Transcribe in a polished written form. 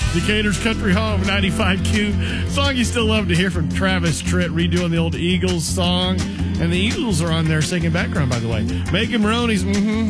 Decatur's Country Home, 95Q. Song you still love to hear from Travis Tritt, redoing the old Eagles song. And the Eagles are on there singing background, by the way. Megan Maroney's